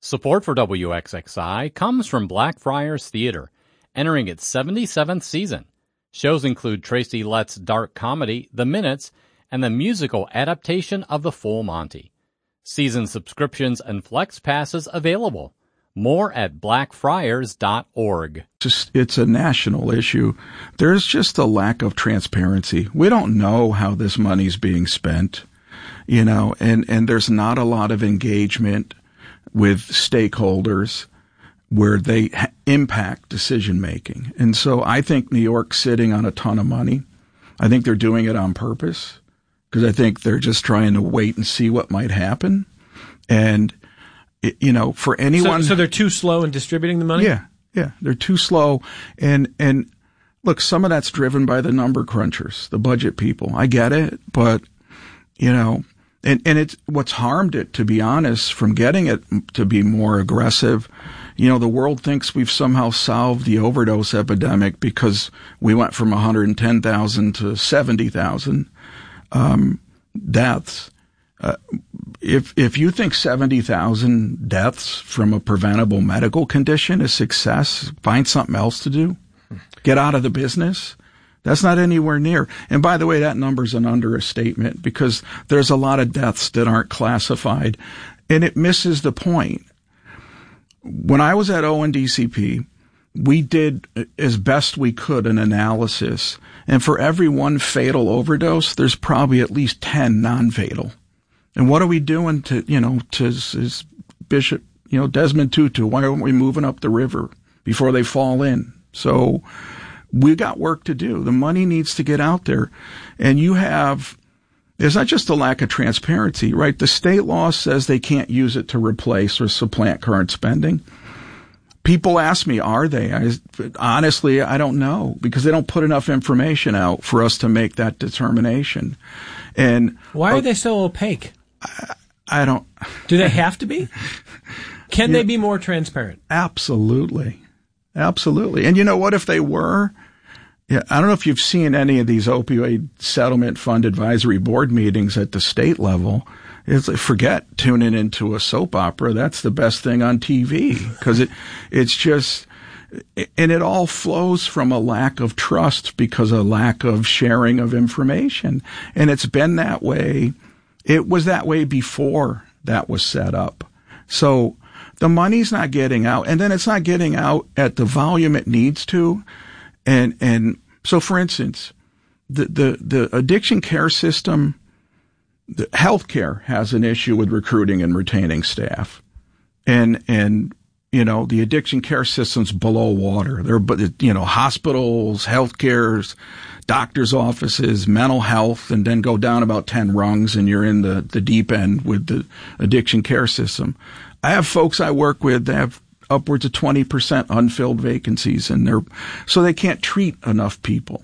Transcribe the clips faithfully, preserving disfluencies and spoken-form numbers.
Support for W X X I comes from Blackfriars Theater, entering its seventy-seventh season. Shows include Tracy Letts' dark comedy, The Minutes, and the musical adaptation of The Full Monty. Season subscriptions and flex passes available. More at blackfriars dot org. Just, it's a national issue. There's just a lack of transparency. We don't know how this money's being spent, you know, and, and there's not a lot of engagement with stakeholders where they ha- impact decision making. And so I think New York's sitting on a ton of money. I think they're doing it on purpose because I think they're just trying to wait and see what might happen. And you know, for anyone. So, so they're too slow in distributing the money? Yeah, yeah. They're too slow. And, and look, some of that's driven by the number crunchers, the budget people. I get it. But, you know, and, and it's what's harmed it, to be honest, from getting it to be more aggressive. You know, the world thinks we've somehow solved the overdose epidemic because we went from one hundred ten thousand to seventy thousand um, deaths. Uh, if if you think seventy thousand deaths from a preventable medical condition is success, find something else to do. Get out of the business. That's not anywhere near. And by the way, that number's an understatement because there's a lot of deaths that aren't classified, and it misses the point. When I was at O N D C P, we did as best we could an analysis, and for every one fatal overdose, there's probably at least ten non-fatal. And what are we doing to, you know, to is Bishop, you know, Desmond Tutu? Why aren't we moving up the river before they fall in? So we got work to do. The money needs to get out there. And you have, there's not just a lack of transparency, right? The state law says they can't use it to replace or supplant current spending. People ask me, are they? I, honestly, I don't know because they don't put enough information out for us to make that determination. And why are uh, they so opaque? I, I don't. Do they have to be? Can yeah, they be more transparent? Absolutely. Absolutely. And you know what? If they were, yeah, I don't know if you've seen any of these opioid settlement fund advisory board meetings at the state level. It's like, forget tuning into a soap opera. That's the best thing on T V because it, it's just, and it all flows from a lack of trust because of lack of sharing of information. And it's been that way. It was that way before that was set up. So the money's not getting out, and then it's not getting out at the volume it needs to. And, and so, for instance, the, the, the addiction care system, the healthcare has an issue with recruiting and retaining staff. And, and, you know, the addiction care system's below water. They're, you know, hospitals, healthcares, doctors' offices, mental health, and then go down about ten rungs and you're in the, the deep end with the addiction care system. I have folks I work with that have upwards of twenty percent unfilled vacancies and they're, so they can't treat enough people.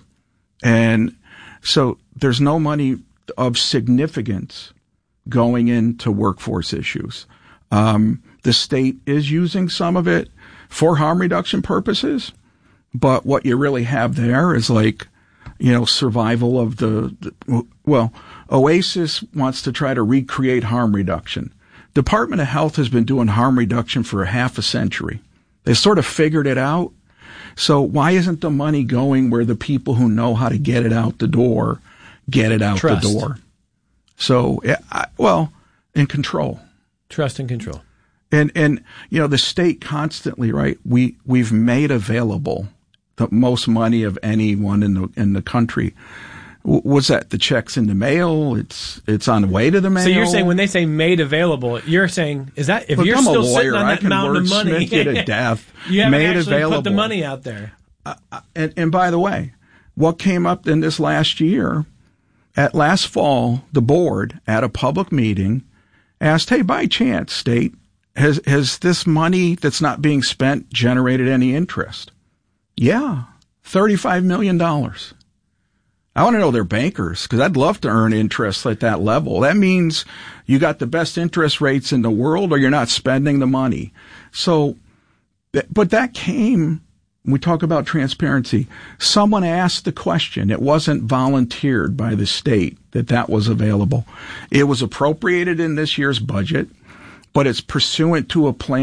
And so there's no money of significance going into workforce issues. Um, the state is using some of it for harm reduction purposes, but what you really have there is like, you know, survival of the, the, well, OASIS wants to try to recreate harm reduction. Department of Health has been doing harm reduction for a half a century. They sort of figured it out. So why isn't the money going where the people who know how to get it out the door get it out Trust. the door? So, well, in control. Trust and control. And, and, you know, the state constantly, right, we, we've made available the most money of anyone in the, in the country. What's that? The check's in the mail. It's, it's on the way to the mail. So you're saying when they say made available, you're saying, is that, if Look, you're I'm still a lawyer, sitting on I that can mountain of money, you to death, you haven't made actually available. put the money out there. Uh, and, and by the way, what came up in this last year, at last fall, the board at a public meeting asked, hey, by chance, state, has, has this money that's not being spent generated any interest? Yeah, thirty-five million dollars. I want to know their bankers because I'd love to earn interest at that level. That means you got the best interest rates in the world or you're not spending the money. So, but that came, we talk about transparency. Someone asked the question. It wasn't volunteered by the state that that was available. It was appropriated in this year's budget, but it's pursuant to a plan